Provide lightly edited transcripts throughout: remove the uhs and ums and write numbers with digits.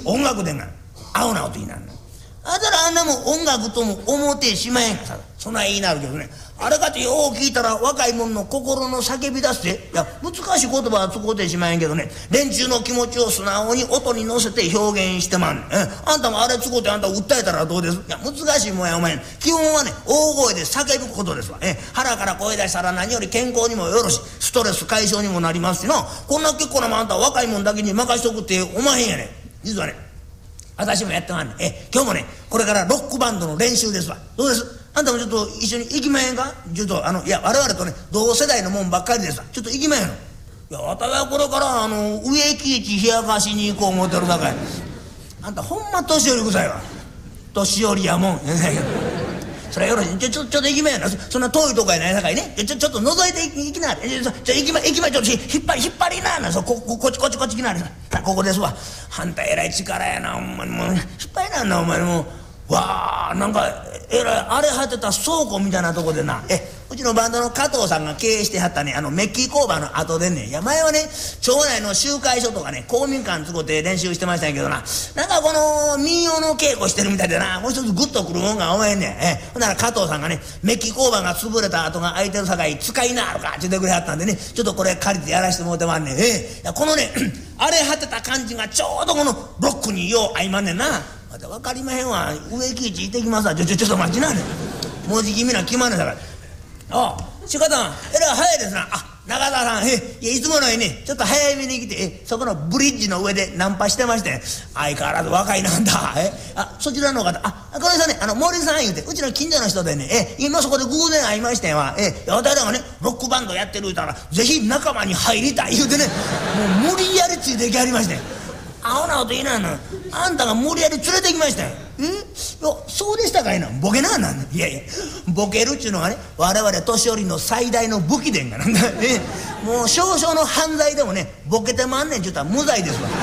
音楽でんがな。アホなこと言いなんの。あたらあんなもん音楽とも思ってしまえんかさ。そない言いなるけどね。あれかてよう聞いたら若い者の心の叫び出すで。いや難しい言葉は使うてしまえんけどね、連中の気持ちを素直に音に乗せて表現してまんねん。あんたもあれ使うてあんた訴えたらどうです。いや難しいもんやお前。基本はね大声で叫ぶことですわ。腹から声出したら何より健康にもよろし、ストレス解消にもなりますしな。こんな結構なもんあんた若いもんだけに任しとくって思わへんやねん。実はね私もやってまんねん。今日もねこれからロックバンドの練習ですわ。どうです？あんたもちょっと一緒に行きまへんか？ちょっといや我々とね同世代のもんばっかりですわ。ちょっと行きまへんの？いや私はこれから植木市冷やかしに行こう思ってるさかい。あんたほんま年寄りくさいわ。年寄りやもん。それはよろしい。ちょっと行きまへんな。そんな遠いとこやないさかいね。ちょっと覗いて行きなはれ。行きまちょっと引っ張りな。こっち来なはれ。ここですわ。あんたえらい力やな。ほんまにもう引っ張りなんなお前もう。わあなんかえらい荒れ果てた倉庫みたいなとこでなうちのバンドの加藤さんが経営してはったねメッキー工場の後でね、いや前はね町内の集会所とかね公民館つこって練習してましたんやけどな、なんかこの民謡の稽古してるみたいでな、もう一つグッとくるもんがおまへんねん。ほんなら加藤さんがねメッキー工場が潰れた後が空いてるさかい使いなあるかって言ってくれはったんでね、ちょっとこれ借りてやらしてもうてまんねん。いやこのね荒れ果てた感じがちょうどこのロックによう合いまんねんな。また分かりまへんわ。植木市行ってきますわ。ちょっと待ちなはれ。もうじきみんな決まんねんだから。仕方がえらい早いですな。中澤さんいつものようにねちょっと早めに来てそこのブリッジの上でナンパしてまして、相変わらず若いなんだ。そちらの方この人ね森さん言うてうちの近所の人でね今そこで偶然会いましてんわ。私らがねロックバンドやってる言うたらぜひ仲間に入りたい言うてねもう無理やりついてきはりましてん。アホなこと言いなの。あんたが無理やり連れてきましたよ。いやそうでしたかいな。ボケななん。いやボケるっちゅうのはね我々年寄りの最大の武器でんがなんだ。もう少々の犯罪でもねボケてまんねんちゅうたら無罪ですわ。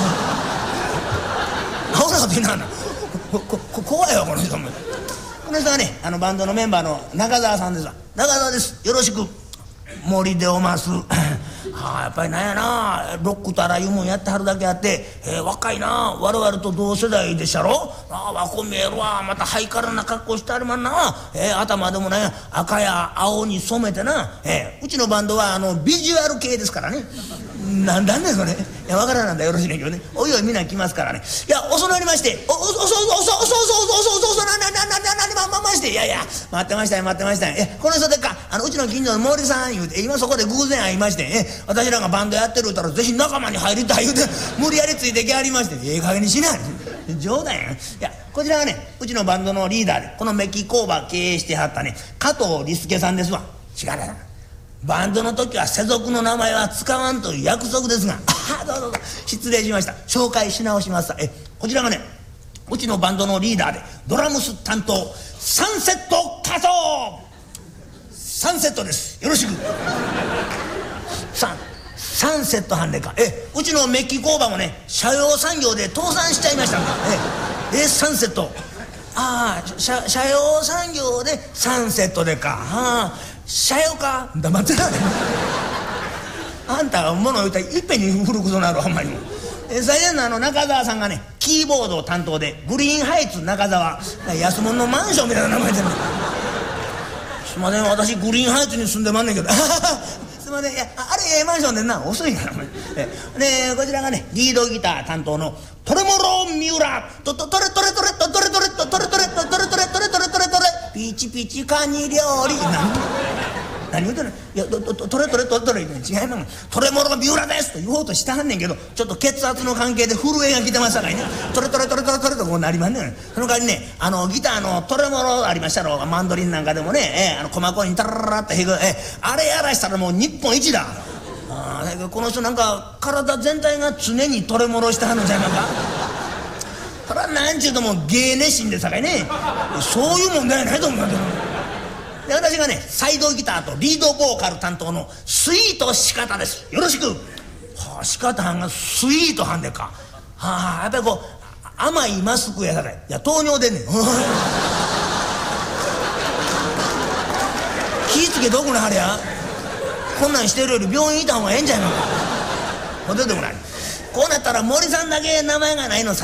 アホなこと言いな怖いわこの人も。この人はねバンドのメンバーの中澤さんですわ。中澤です、よろしく。森でおます。やっぱりなんやなロックとあらいうもんやってはるだけあって、若いな我々と同世代でっしゃろ。若見えるわ。またハイカラな格好してあるまんな。頭でもね赤や青に染めてな、うちのバンドはビジュアル系ですからね。なんだねそれ。いや分からなんだよろしいねんけどね。おいおいみんな来ますからね。いや遅なりまして、遅なまして、いや待ってましたよ。この人でっかうちの近所の森さん言うて今そこで偶然会いまして、私らがバンドやってるったらぜひ仲間に入りたい言うて無理やりついてきはりまして、加減にしない。冗談や。いやこちらはねうちのバンドのリーダーでこのメッキ工場経営してはったね加藤利介さんですわ。違うな、バンドの時は世俗の名前は使わんという約束ですが、どうぞ失礼しました。紹介し直します。こちらがねうちのバンドのリーダーでドラムス担当サンセット加藤サンセットです、よろしく。サンセットはんでか。うちのメッキ工場もね社用産業で倒産しちゃいましたんだ。サンセット社用産業でサンセットでか。社用か黙ってな。あんたが物を言うたらいっぺんに古くそなるほんまにも。最前の中澤さんがねキーボード担当でグリーンハイツ中澤、安物のマンションみたいな名前でね。すいません私グリーンハイツに住んでまんねんけど。すいません、いやあれマンションでんな遅いから。でこちらがねリードギター担当のトレモロ三浦トレピチピチカニ料理。何言うてんの。いやトレ違います。トレモロ三浦ですと言おうとしてはんねんけどちょっと血圧の関係で震えが来てましたからね。トレとこうなりまんねん。その代わりねギターのトレモロありましたろ。マンドリンなんかでもね細かいにタラララって弾くあれやらしたらもう日本一だ。だけどこの人なんか体全体が常にトレモロしてはんのちゃいますか。これはなんちゅうとも芸熱心でさかいねそういう問題ないと思うんだけど。で私がねサイドギターとリードボーカル担当のスイート仕方です、よろしく。仕方はんがスイートはんでか。やっぱりこう甘いマスクやさかい。いや糖尿でんねん。気ぃつけどこなはれや。こんなんしてるより病院いた方がええんちゃいますか。ほんでもない。こうなったら森さんだけ名前がないの